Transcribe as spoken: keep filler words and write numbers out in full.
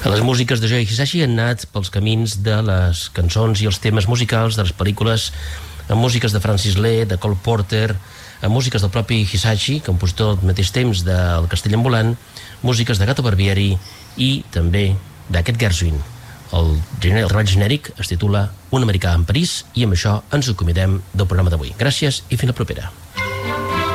Les músiques de Joe Hisaishi han anat pels camins de les cançons i els temes musicals de les pel·lícules, amb músiques de Francis Lee, de Cole Porter, amb músiques del propi Hisaishi, compositor al mateix temps del Castell Ambulant, músiques de Gato Barbieri i també d'aquest Gershwin. El treball genèric es titula Un americà en París i amb això ens acomidem del programa d'avui. Gràcies i fins la propera.